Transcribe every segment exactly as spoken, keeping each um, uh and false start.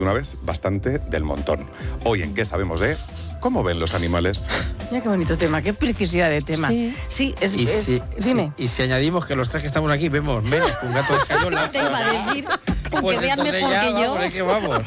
Una vez bastante del montón. Hoy en ¿Qué sabemos de? ¿Cómo ven los animales? Mira qué bonito tema, qué preciosidad de tema. Sí, sí es, y, es si, dime. Sí, y si añadimos que los tres que estamos aquí vemos menos que un gato de escayola. Te iba a decir, con pues que vean mejor ya, que yo. Vamos, es que vamos.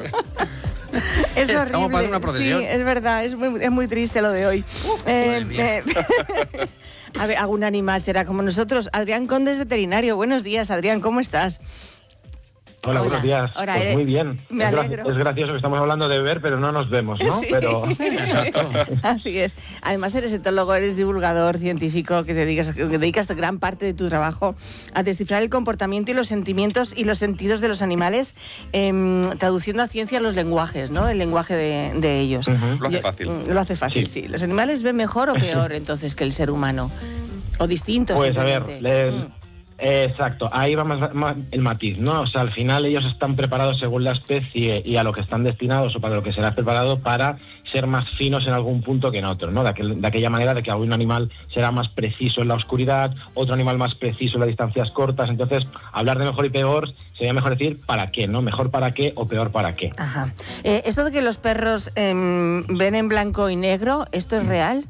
Es Estamos horrible. para una procesión. Sí, es verdad, es muy, es muy triste lo de hoy. Uh, eh, eh, a ver, algún animal será como nosotros. Adrián Conde es veterinario. Buenos días, Adrián, ¿cómo estás? Hola, Hola. buenos días. Hola, pues eres... muy bien. Me es, gra- alegro. es gracioso que estamos hablando de ver, pero no nos vemos, ¿no? Sí. Pero Exacto. Así es. Además eres etólogo, eres divulgador científico, que te dedicas, que dedicas gran parte de tu trabajo a descifrar el comportamiento y los sentimientos y los sentidos de los animales, eh, traduciendo a ciencia los lenguajes, ¿no? El lenguaje de, de ellos. Ujú. Lo hace Yo- fácil. Lo hace fácil, sí. Sí. ¿Los animales ven mejor o peor entonces que el ser humano? ¿O distintos? pues a ver, simplemente? le- Mm. eh, exacto, ahí va más, más el matiz, ¿no? O sea, al final ellos están preparados según la especie y a lo que están destinados o para lo que será preparado para ser más finos en algún punto que en otro, ¿no? De, aquel- de aquella manera de que algún animal será más preciso en la oscuridad, otro animal más preciso en las distancias cortas. Entonces, hablar de mejor y peor sería mejor decir para qué, ¿no? Mejor para qué o peor para qué. Ajá. Eh, esto de que los perros em, ven en blanco y negro, ¿esto es real?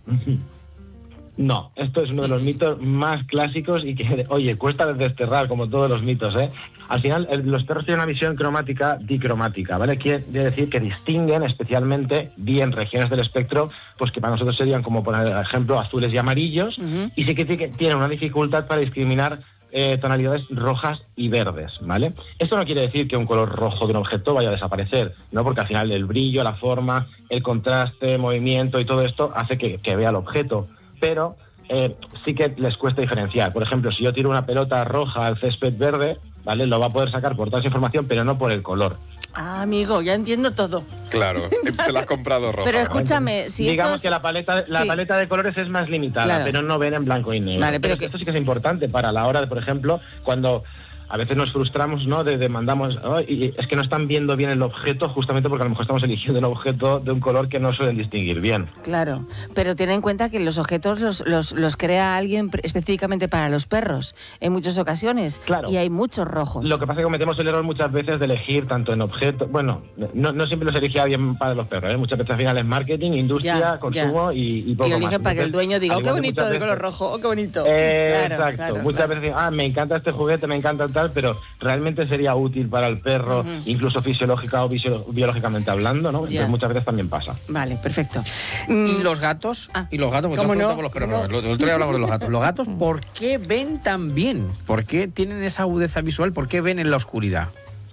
No, esto es uno de los mitos más clásicos y que, oye, cuesta desterrar como todos los mitos, ¿eh? Al final, el- los perros tienen una visión cromática dicromática, ¿vale? Quiere decir que distinguen especialmente bien regiones del espectro, pues que para nosotros serían como, por ejemplo, azules y amarillos, Ujú. y sí que ti- que tienen una dificultad para discriminar eh, tonalidades rojas y verdes, ¿vale? Esto no quiere decir que un color rojo de un objeto vaya a desaparecer, ¿no? Porque al final el brillo, la forma, el contraste, movimiento y todo esto hace que, que vea el objeto, pero eh, sí que les cuesta diferenciar. Por ejemplo, si yo tiro una pelota roja al césped verde, ¿vale? Lo va a poder sacar por toda esa información, pero no por el color. Ah, amigo, ya entiendo todo. Claro, se la has comprado roja. Pero ¿verdad? escúchame, si Digamos estos- que la paleta, la Sí. paleta de colores es más limitada, Claro. pero no ven en blanco y negro. Vale, pero que- esto sí que es importante para la hora de, por ejemplo, cuando a veces nos frustramos, ¿no? De demandamos, oh, y es que no están viendo bien el objeto justamente porque a lo mejor estamos eligiendo el objeto de un color que no suelen distinguir bien. Claro, pero ten en cuenta que los objetos los, los, los crea alguien pre- específicamente para los perros en muchas ocasiones. Claro. Y hay muchos rojos. Lo que pasa es que cometemos el error muchas veces de elegir tanto en objetos, bueno, no, no siempre los elige alguien para los perros, ¿eh? Muchas veces al final es marketing, industria, Ya, consumo y, y poco y más. eligen para que el Entonces, dueño diga, al oh, qué igual que bonito muchas de color veces- rojo, oh, qué bonito. Eh, Claro, exacto. claro, Muchas claro. veces dicen, ah, me encanta este juguete, me encanta tal, pero realmente sería útil para el perro, Ujú. incluso fisiológica o visio- biológicamente hablando, ¿no? Ya. Entonces muchas veces también pasa. Vale, perfecto. ¿Y Mm, los gatos? Ah, ¿Y los gatos? Porque ¿cómo tú has no? preguntado por los perros. ¿Cómo No, no? el otro día hablamos de los gatos. ¿Los gatos por qué ven tan bien? ¿Por qué tienen esa agudeza visual? ¿Por qué ven en la oscuridad?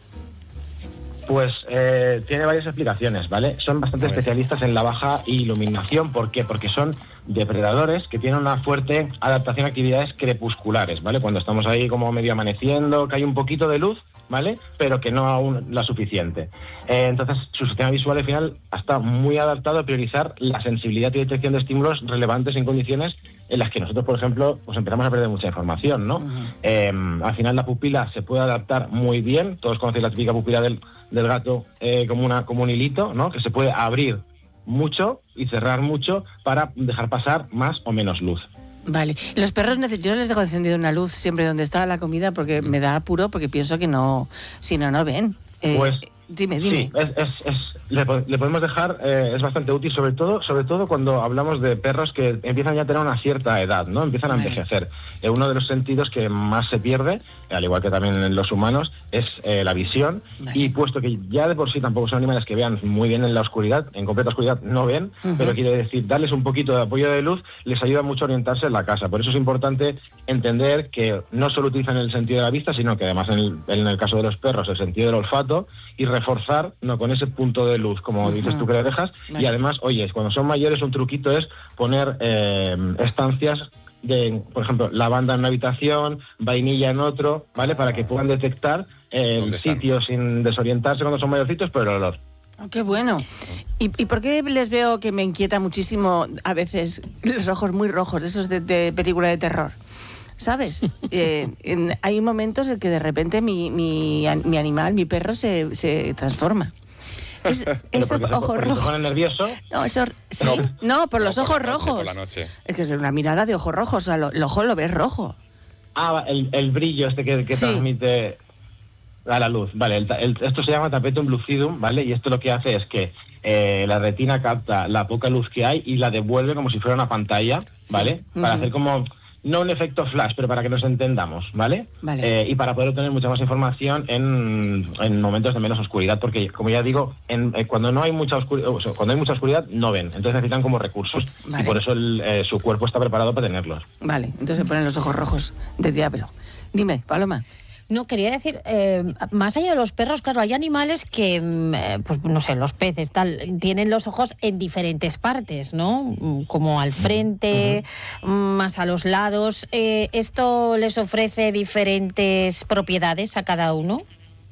Pues eh, tiene varias explicaciones, ¿vale? Son bastante A ver. especialistas en la baja iluminación. ¿Por qué? Porque son depredadores que tienen una fuerte adaptación a actividades crepusculares, ¿vale? Cuando estamos ahí como medio amaneciendo, que hay un poquito de luz, ¿vale? Pero que no aún la suficiente. Eh, entonces, su sistema visual al final está muy adaptado a priorizar la sensibilidad y detección de estímulos relevantes en condiciones en las que nosotros, por ejemplo, pues empezamos a perder mucha información, ¿no? Ujú. Eh, al final la pupila se puede adaptar muy bien. Todos conocéis la típica pupila del, del gato eh, como, una, como un hilito, ¿no? Que se puede abrir mucho y cerrar mucho para dejar pasar más o menos luz. Vale. Los perros, neces- yo les dejo encendida una luz siempre donde está la comida porque me da apuro, porque pienso que no, si no, no ven. Eh, Pues, dime, dime. Sí, es, es, es- le, po- le podemos dejar, eh, es bastante útil, sobre todo sobre todo cuando hablamos de perros que empiezan ya a tener una cierta edad, ¿no? Empiezan a Vale. envejecer. Eh, uno de los sentidos que más se pierde, al igual que también en los humanos, es eh, la visión. Vale. Y puesto que ya de por sí tampoco son animales que vean muy bien en la oscuridad, en completa oscuridad no ven, Ujú. pero quiere decir, darles un poquito de apoyo de luz les ayuda mucho a orientarse en la casa. Por eso es importante entender que no solo utilizan el sentido de la vista, sino que además en el, en el caso de los perros el sentido del olfato, y reforzar no con ese punto de luz, como Ujú. dices tú que le dejas. Vale. Y además, oye, cuando son mayores un truquito es poner eh, estancias de, por ejemplo, lavanda en una habitación, vainilla en otro, ¿vale? Para que puedan detectar eh, ¿Dónde el están? sitio sin desorientarse cuando son mayorcitos, pero el olor. Oh, qué bueno. ¿Y, ¿Y por qué les veo que me inquieta muchísimo a veces los ojos muy rojos, esos de, de película de terror? ¿Sabes? Eh, en- hay momentos en que de repente mi, mi, an- mi animal, mi perro, se, se transforma. Es, Pero esos porque se- ojos porque se rojos. pone nervioso. No, eso, sí. No. no, por los No, ojos por la noche, rojos. por la noche. Es que es una mirada de ojos rojos, o sea, lo- el ojo lo ves rojo. Ah, el, el brillo este que, que Sí. transmite. A la luz, vale. El, el, esto se llama tapetum lucidum, ¿vale? Y esto lo que hace es que eh, la retina capta la poca luz que hay y la devuelve como si fuera una pantalla, ¿vale? Sí. Para uh-huh. hacer como, no un efecto flash, pero para que nos entendamos, ¿vale? Vale. Eh, y para poder obtener mucha más información en, en momentos de menos oscuridad, porque, como ya digo, en, eh, cuando no hay mucha oscuridad, o sea, cuando hay mucha oscuridad, no ven. Entonces necesitan como recursos. Vale. Y por eso el, eh, su cuerpo está preparado para tenerlos. Vale, entonces se ponen los ojos rojos de diablo. Dime, Paloma. No, quería decir, eh, más allá de los perros, claro, hay animales que, eh, pues no sé, los peces, tal, tienen los ojos en diferentes partes, ¿no? Como al frente, uh-huh. más a los lados. Eh, ¿Esto les ofrece diferentes propiedades a cada uno?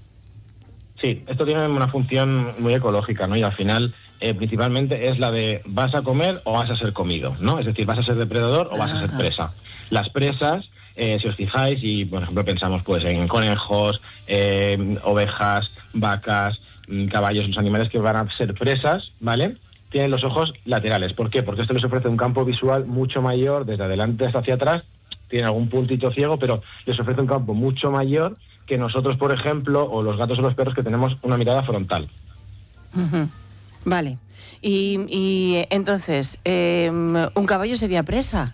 Sí, esto tiene una función muy ecológica, ¿no? Y al final, eh, principalmente es la de ¿vas a comer o vas a ser comido?, ¿no? Es decir, ¿vas a ser depredador o vas uh-huh. a ser presa? Las presas... Eh, si os fijáis, y por ejemplo pensamos pues en conejos, eh, ovejas, vacas, caballos, los animales que van a ser presas, ¿vale? Tienen los ojos laterales. ¿Por qué? Porque esto les ofrece un campo visual mucho mayor, desde adelante hasta hacia atrás. Tienen algún puntito ciego, pero les ofrece un campo mucho mayor que nosotros, por ejemplo, o los gatos o los perros, que tenemos una mirada frontal. Uh-huh. Vale. Y, y entonces, eh, ¿un caballo sería presa?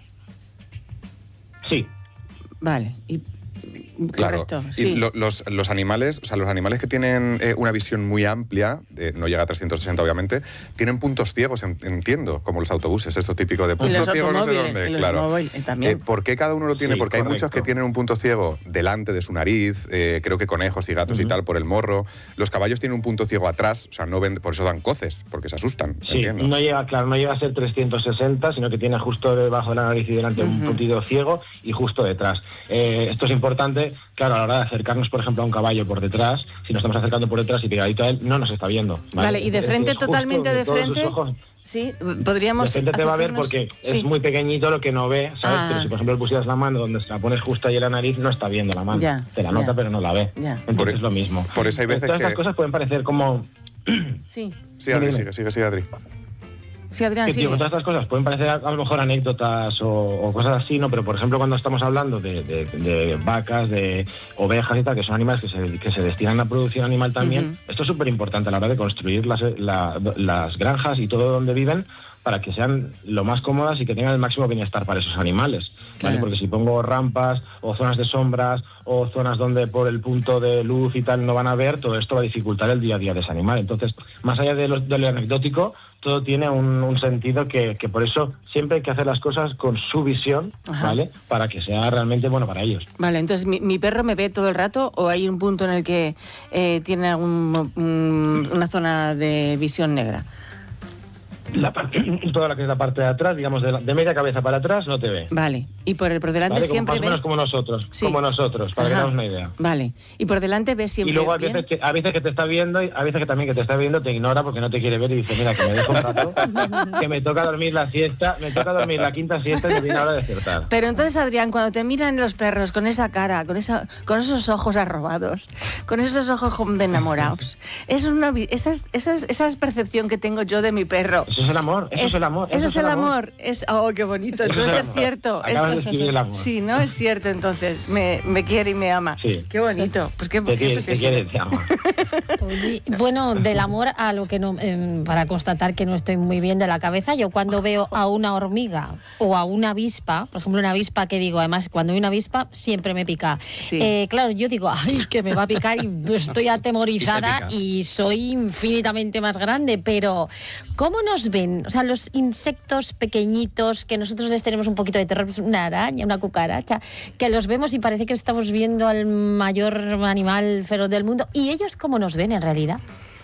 Sí. Vale, y claro. Correcto, y sí. lo, los, los animales, o sea, los animales que tienen eh, una visión muy amplia, eh, no llega a trescientos sesenta obviamente, tienen puntos ciegos, en, entiendo, como los autobuses, esto típico de puntos ciegos no sé dónde, y los claro. móvil, también. Eh, ¿Por qué cada uno lo tiene? Sí, porque correcto. hay muchos que tienen un punto ciego delante de su nariz, eh, creo que conejos y gatos uh-huh. y tal, por el morro. Los caballos tienen un punto ciego atrás, o sea, no ven, por eso dan coces, porque se asustan, sí, entiendo. no llega, claro, no llega a ser trescientos sesenta, sino que tiene justo debajo de la nariz y delante uh-huh. un puntito ciego y justo detrás. Eh, esto es importante, claro, a la hora de acercarnos, por ejemplo, a un caballo por detrás, si nos estamos acercando por detrás y pegadito a él, no nos está viendo. Vale, vale y de frente, es, es totalmente de frente. Sí, podríamos. De frente te va a ver porque sí. es muy pequeñito lo que no ve, ¿sabes? Ah. Pero si, por ejemplo, le pusieras la mano donde se la pones justo ahí en la nariz, no está viendo la mano. Ya, te la nota, ya. pero no la ve. Ya. Entonces por es lo mismo. Por eso hay veces Todas que... estas cosas pueden parecer como... Sí. Sí, Adri, sigue, sigue, sigue, Adri. Sí, Adrián, que, sí. tío, todas estas cosas pueden parecer a, a lo mejor anécdotas o, o cosas así, ¿no? Pero, por ejemplo, cuando estamos hablando de, de, de vacas, de ovejas y tal, que son animales que se, que se destinan a producción animal también, uh-huh. esto es súper importante a la hora de construir las, la, las granjas y todo donde viven para que sean lo más cómodas y que tengan el máximo bienestar para esos animales, ¿vale? Claro. Porque si pongo rampas o zonas de sombras o zonas donde por el punto de luz y tal no van a ver, todo esto va a dificultar el día a día de ese animal. Entonces, más allá de lo, de lo anecdótico, todo tiene un, un sentido que, que por eso siempre hay que hacer las cosas con su visión, Ajá. ¿vale? Para que sea realmente bueno para ellos. Vale, entonces, ¿mi, mi perro me ve todo el rato o hay un punto en el que eh, tiene algún, un, una zona de visión negra? La parte, toda la que es la parte de atrás, digamos, de, la, de media cabeza para atrás, no te ve. Vale. Y por el por delante ¿Vale? siempre como, más o menos como nosotros, sí. como nosotros, para Ajá. que tengamos una idea. Vale. Y por delante ves siempre Y luego a bien? veces, que, a veces que te está viendo, y a veces que también que te está viendo te ignora porque no te quiere ver y dice, mira, que me dejo un rato, que me toca dormir la siesta, me toca dormir la quinta siesta y me viene ahora de despertar. Pero entonces, Adrián, cuando te miran los perros con esa cara, con esa, con esos ojos arrobados, con esos ojos como de enamorados, es una, esa, es, esa, es, esa es percepción que tengo yo de mi perro. Eso es el amor, eso es, es el amor. Eso, eso es el amor. amor. Es, oh, qué bonito. Entonces es, es cierto. Acabas de escribir el amor. Sí, ¿no? Es cierto, entonces. Me, me quiere y me ama. Sí. Qué bonito. Pues qué, te, qué quiere, te quiere, te ama. Bueno, del amor a lo que no... Eh, para constatar que no estoy muy bien de la cabeza, yo cuando veo a una hormiga o a una avispa, por ejemplo, una avispa que digo, además, cuando hay una avispa siempre me pica. Sí. Eh, claro, yo digo, ay, que me va a picar y estoy atemorizada y, y soy infinitamente más grande, pero ¿cómo nos ven? O sea, los insectos pequeñitos que nosotros les tenemos un poquito de terror, pues una araña, una cucaracha, que los vemos y parece que estamos viendo al mayor animal feroz del mundo. ¿Y ellos cómo nos ven en realidad?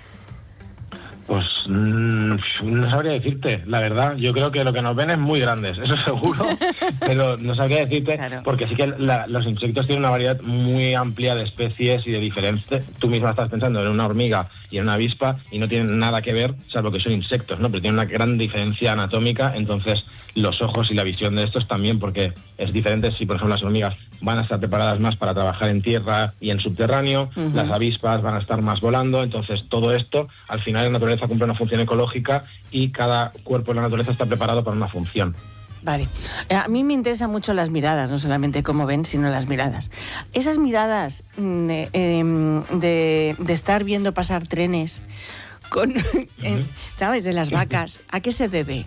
Pues mmm, no sabría decirte, la verdad. Yo creo que lo que nos ven es muy grandes, eso seguro, pero no sabría decirte, claro. Porque sí que la, los insectos tienen una variedad muy amplia de especies y de diferentes. Tú misma estás pensando en una hormiga y en una avispa y no tienen nada que ver, salvo que son insectos, ¿no? Pero tienen una gran diferencia anatómica, entonces los ojos y la visión de estos también, porque es diferente si, por ejemplo, las hormigas van a estar preparadas más para trabajar en tierra y en subterráneo, uh-huh. Las avispas van a estar más volando, entonces todo esto, al final, en la naturaleza cumple una función ecológica y cada cuerpo en la naturaleza está preparado para una función. Vale. A mí me interesan mucho las miradas, no solamente cómo ven, sino las miradas. Esas miradas mm, eh, eh, de, de estar viendo pasar trenes con, eh, ¿sabes?, de las vacas, ¿a qué se debe?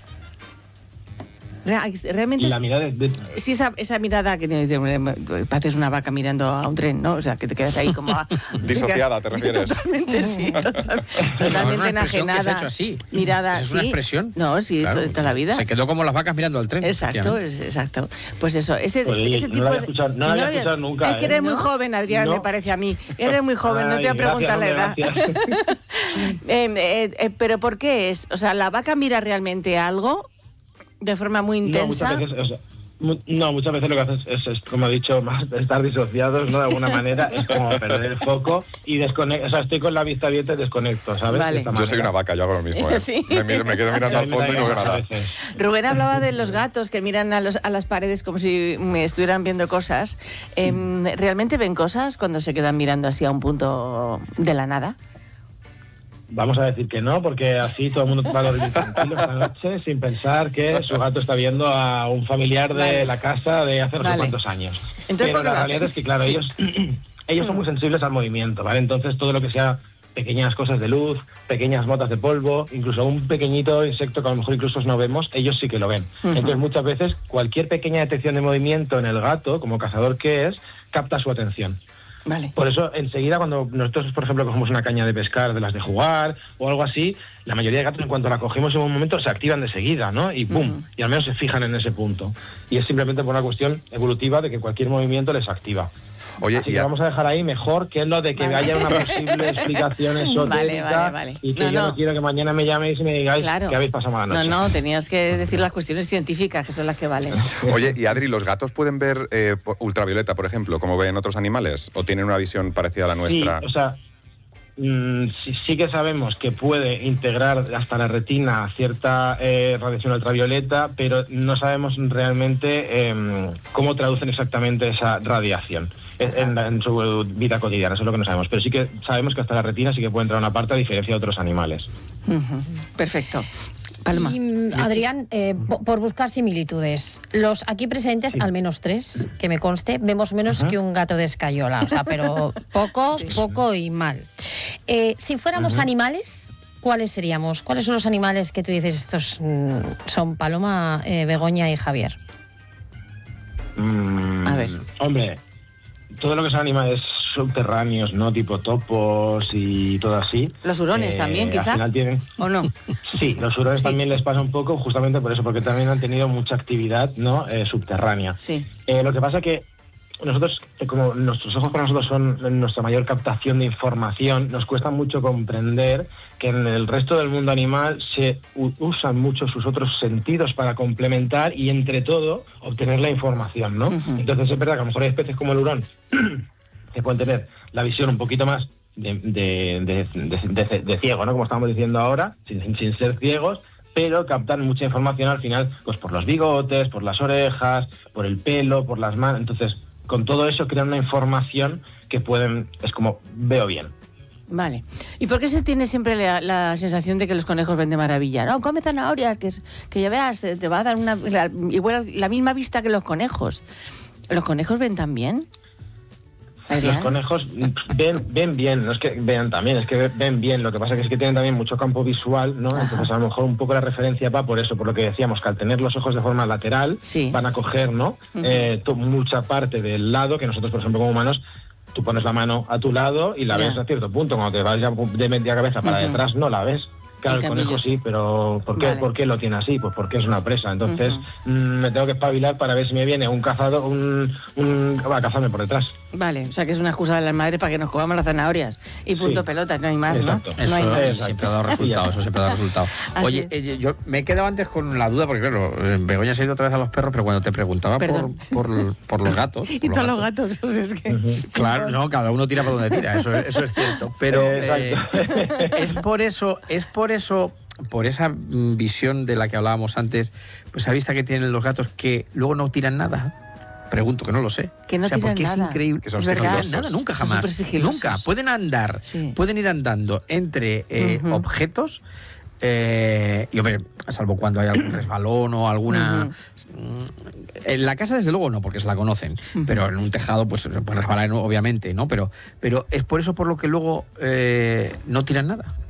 Realmente. Y la mirada de... Sí, esa, esa mirada que pareces una vaca mirando a un tren, ¿no? O sea, que te quedas ahí como... A, disociada, ¿te refieres? Totalmente, sí. Total, totalmente enajenada. Que hecho así. Mirada, ¿Es una sí. expresión? No, sí, claro, to, toda la vida. Se quedó como las vacas mirando al tren. Exacto, es, exacto. Pues eso, ese, pues, ese no tipo la de... escuchado, no la había escuchado nunca. Es que eres ¿eh? muy ¿No? joven, Adrián, no. me parece a mí. Eres muy joven, Ay, no te voy a preguntar la edad. eh, eh, eh, pero ¿por qué es? O sea, ¿la vaca mira realmente algo de forma muy intensa? No, muchas veces, o sea, mu no, muchas veces lo que haces es, es, como he dicho, más estar disociados, ¿no? De alguna manera, es como perder el foco y desconectar. O sea, estoy con la vista abierta y desconecto, ¿sabes? Vale. Yo soy una vaca, yo hago lo mismo, ¿eh? Sí. Me, miro, me quedo mirando al fondo y no veo nada. Rubén hablaba de los gatos que miran a, los, a las paredes como si me estuvieran viendo cosas. Eh, ¿Realmente ven cosas cuando se quedan mirando así a un punto de la nada? Vamos a decir que no, porque así todo el mundo va a dormir tranquilo esta noche sin pensar que su gato está viendo a un familiar de vale. la casa de hace no sé vale. cuántos años. Entonces, pero la realidad es que, claro, sí. ellos, ellos son muy sensibles al movimiento, ¿vale? Entonces todo lo que sea pequeñas cosas de luz, pequeñas motas de polvo, incluso un pequeñito insecto que a lo mejor incluso no vemos, ellos sí que lo ven. Uh-huh. Entonces muchas veces cualquier pequeña detección de movimiento en el gato, como cazador que es, capta su atención. Vale. Por eso, enseguida, cuando nosotros, por ejemplo, cogemos una caña de pescar de las de jugar o algo así, la mayoría de gatos, en cuanto la cogemos en un momento, se activan de seguida, ¿no? Y ¡pum! Uh-huh. Y al menos se fijan en ese punto. Y es simplemente por una cuestión evolutiva de que cualquier movimiento les activa. Oye, Así que a... vamos a dejar ahí mejor que lo de que vale. haya una posible explicación esotérica vale, vale, vale. y que no, yo no. no quiero que mañana me llaméis y me digáis claro. que habéis pasado mala noche. No, no, tenías que decir las cuestiones científicas, que son las que valen. Oye, y Adri, ¿los gatos pueden ver eh, ultravioleta, por ejemplo, como ven otros animales? ¿O tienen una visión parecida a la nuestra? Sí, o sea... Mm, sí, sí que sabemos que puede integrar hasta la retina cierta eh, radiación ultravioleta, pero no sabemos realmente eh, cómo traducen exactamente esa radiación en, en su vida cotidiana. Eso es lo que no sabemos, pero sí que sabemos que hasta la retina sí que puede entrar una parte a diferencia de otros animales. Uh-huh. Perfecto. Palma. Y, Adrián, eh, por buscar similitudes, los aquí presentes, sí. al menos tres, que me conste, vemos menos uh-huh. que un gato de escayola, o sea, pero poco, sí. poco y mal. Eh, si fuéramos uh-huh. animales, ¿cuáles seríamos? ¿Cuáles son los animales que tú dices estos mm, son Paloma, eh, Begoña y Javier? Mm, a ver. Hombre, todo lo que son animales subterráneos, ¿no? Tipo topos y todo así. Los hurones eh, también, quizá. Al final tienen... ¿O no? Sí, los hurones sí. también les pasa un poco justamente por eso, porque también han tenido mucha actividad, ¿no? Eh, subterránea. Sí. Eh, lo que pasa que nosotros, como nuestros ojos para nosotros son nuestra mayor captación de información, nos cuesta mucho comprender que en el resto del mundo animal se usan mucho sus otros sentidos para complementar y, entre todo, obtener la información, ¿no? Uh-huh. Entonces es verdad que a lo mejor hay especies como el hurón que pueden tener la visión un poquito más de, de, de, de, de, de ciego, ¿no? Como estamos diciendo ahora, sin, sin ser ciegos, pero captan mucha información al final, pues por los bigotes, por las orejas, por el pelo, por las manos. Entonces, con todo eso crean una información que pueden, es como, veo bien. Vale. ¿Y por qué se tiene siempre la, la sensación de que los conejos ven de maravilla? No, come zanahorias, que, que ya verás, te, te va a dar una la, igual la misma vista que los conejos. ¿Los conejos ven también? Los conejos ven, ven bien, no es que vean también, es que ven bien. Lo que pasa que es que tienen también mucho campo visual, ¿no? Ajá. Entonces a lo mejor un poco la referencia va por eso, por lo que decíamos, que al tener los ojos de forma lateral, sí. van a coger, ¿no? Uh-huh. eh, mucha parte del lado que nosotros, por ejemplo, como humanos, tú pones la mano a tu lado y la yeah. ves a cierto punto. Cuando te vas ya de media cabeza para uh-huh. detrás, no la ves. Claro, el conejo sí, pero ¿por qué, vale. ¿por qué lo tiene así? Pues porque es una presa. Entonces uh-huh. mmm, me tengo que espabilar para ver si me viene un cazado, un, un va a cazarme por detrás. Vale, o sea que es una excusa de las madres para que nos comamos las zanahorias. Y punto sí. pelota, no hay más, Exacto. ¿no? Eso, no hay más. eso siempre ha dado resultado, eso siempre ha dado resultado. Oye, eh, yo me he quedado antes con la duda, porque claro, Begoña se ha ido otra vez a los perros, pero cuando te preguntaba por, por, por los gatos... y todos los gatos, o sea, es que... Uh-huh. Claro, no, cada uno tira por donde tira, eso, eso es cierto. Pero eh, es por eso, es por eso... por esa visión de la que hablábamos antes, pues esa vista que tienen los gatos que luego no tiran nada. Pregunto, que no lo sé. Que no o sea, tiran porque nada. Es increíble. Que son no tiran sigilosos. nada, nunca jamás. Nunca. Pueden andar, sí. pueden ir andando entre eh, uh-huh. objetos Eh, y hombre, salvo cuando hay algún resbalón o alguna... Uh-huh. En la casa, desde luego, no, porque se la conocen. Uh-huh. Pero en un tejado, pues, pues resbalar, obviamente, ¿no? Pero, pero es por eso por lo que luego eh, no tiran nada.